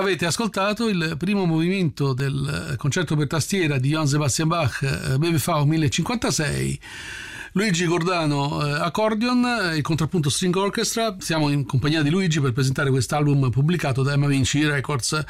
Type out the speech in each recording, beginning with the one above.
Avete ascoltato il primo movimento del concerto per tastiera di Johann Sebastian Bach, BWV 1056. Luigi Cordano accordion, il contrappunto string orchestra. Siamo in compagnia di Luigi per presentare quest'album pubblicato da Emma Vinci Records.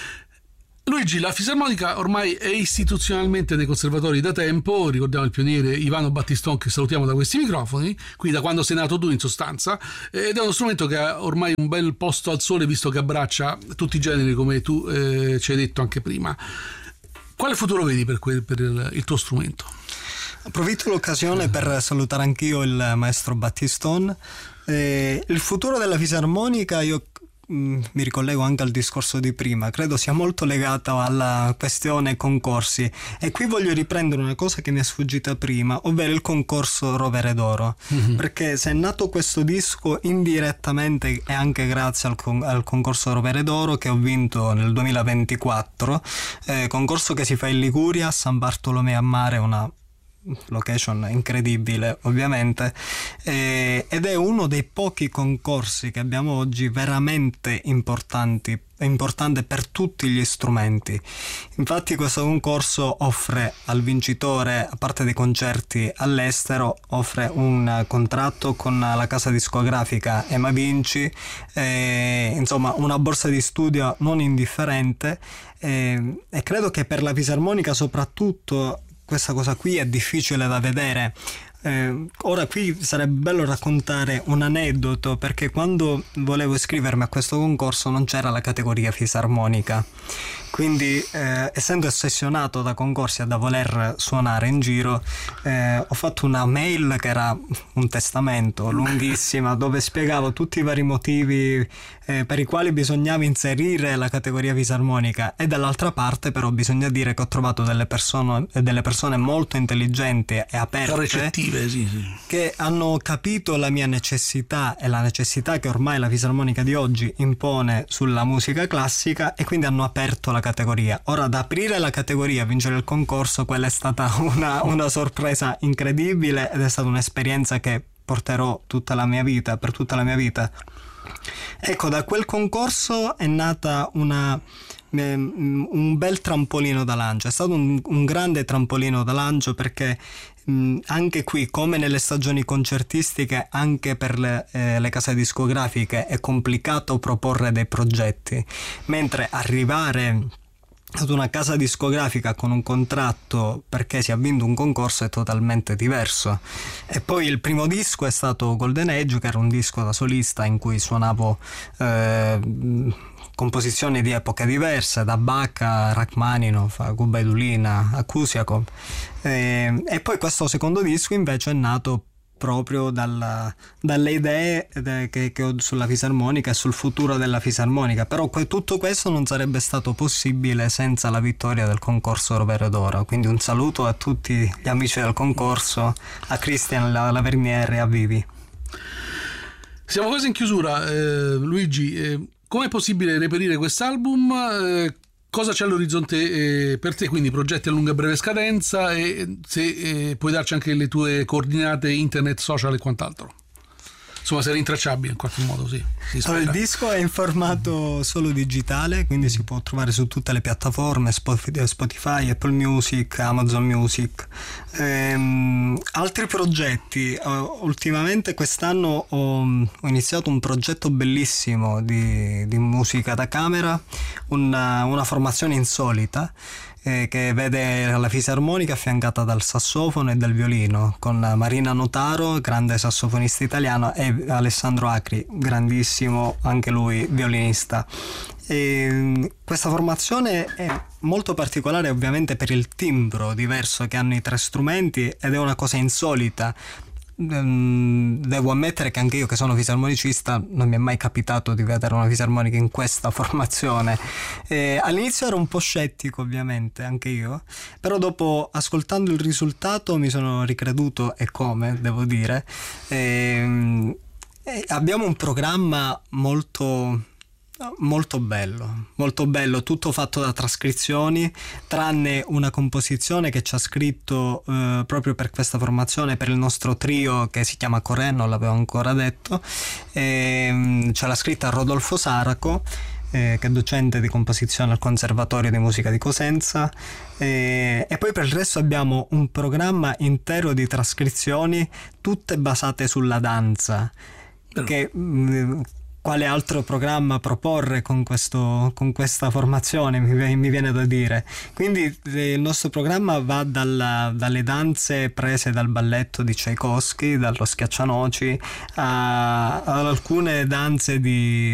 Luigi, la fisarmonica ormai è istituzionalmente nei conservatori da tempo. Ricordiamo il pioniere Ivano Battiston, che salutiamo da questi microfoni, qui da quando sei nato tu in sostanza, ed è uno strumento che ha ormai un bel posto al sole, visto che abbraccia tutti i generi, come tu ci hai detto anche prima. Quale futuro vedi per il tuo strumento? Approfitto l'occasione per salutare anch'io il maestro Battiston. Il futuro della fisarmonica, io mi ricollego anche al discorso di prima, credo sia molto legato alla questione concorsi, e qui voglio riprendere una cosa che mi è sfuggita prima, ovvero il concorso Rovere d'Oro, perché se è nato questo disco indirettamente è anche grazie al concorso Rovere d'Oro che ho vinto nel 2024, concorso che si fa in Liguria, a San Bartolomeo a Mare, una location incredibile ovviamente, ed è uno dei pochi concorsi che abbiamo oggi veramente importante per tutti gli strumenti. Infatti questo concorso offre al vincitore, a parte dei concerti all'estero, offre un contratto con la casa discografica Emma Vinci, insomma una borsa di studio non indifferente, e credo che per la fisarmonica soprattutto questa cosa qui è difficile da vedere. Ora qui sarebbe bello raccontare un aneddoto, perché quando volevo iscrivermi a questo concorso non c'era la categoria fisarmonica, quindi essendo ossessionato da concorsi e da voler suonare in giro, ho fatto una mail che era un testamento lunghissima, dove spiegavo tutti i vari motivi per i quali bisognava inserire la categoria fisarmonica, e dall'altra parte però bisogna dire che ho trovato delle persone molto intelligenti e aperte, recettive, sì. che hanno capito la mia necessità e la necessità che ormai la fisarmonica di oggi impone sulla musica classica, e quindi hanno aperto la categoria. Ora, ad aprire la categoria, a vincere il concorso, quella è stata una sorpresa incredibile, ed è stata un'esperienza che porterò per tutta la mia vita. Ecco, da quel concorso è nata un bel trampolino da lancio, è stato un grande trampolino da lancio, perché anche qui, come nelle stagioni concertistiche, anche per le case discografiche è complicato proporre dei progetti, mentre arrivare ad una casa discografica con un contratto perché si è vinto un concorso è totalmente diverso. E poi il primo disco è stato Golden Age, che era un disco da solista in cui suonavo composizioni di epoche diverse, da Bach a Rachmaninoff a Gubaidulina a Kusiakov, e poi questo secondo disco invece è nato proprio dalle idee che ho sulla fisarmonica e sul futuro della fisarmonica. Però tutto questo non sarebbe stato possibile senza la vittoria del concorso Rovere d'Oro, quindi un saluto a tutti gli amici del concorso, a Christian Laverniere e a Vivi. Siamo quasi in chiusura. Luigi, com'è possibile reperire quest'album? Cosa c'è all'orizzonte per te, quindi progetti a lunga e breve scadenza, e se puoi darci anche le tue coordinate internet, social e quant'altro. Insomma, sei rintracciabile in qualche modo, sì. Allora, il disco è in formato solo digitale, quindi si può trovare su tutte le piattaforme, Spotify, Apple Music, Amazon Music. Altri progetti, ultimamente quest'anno ho iniziato un progetto bellissimo di musica da camera, una formazione insolita, che vede la fisarmonica affiancata dal sassofono e dal violino, con Marina Notaro, grande sassofonista italiano, e Alessandro Acri, grandissimo anche lui violinista. E questa formazione è molto particolare ovviamente per il timbro diverso che hanno i tre strumenti, ed è una cosa insolita. Devo ammettere che anche io, che sono fisarmonicista, non mi è mai capitato di vedere una fisarmonica in questa formazione. All'inizio ero un po' scettico, ovviamente, anche io, però dopo, ascoltando il risultato, mi sono ricreduto, e come, devo dire. Abbiamo un programma molto bello, tutto fatto da trascrizioni, tranne una composizione che ci ha scritto proprio per questa formazione, per il nostro trio, che si chiama Corè, non l'avevo ancora detto, ce l'ha scritta Rodolfo Saraco, che è docente di composizione al Conservatorio di Musica di Cosenza, e poi per il resto abbiamo un programma intero di trascrizioni, tutte basate sulla danza. Che quale altro programma proporre con questa formazione, mi viene da dire. Quindi il nostro programma va dalle danze prese dal balletto di Tchaikovsky, dallo Schiaccianoci, ad alcune danze di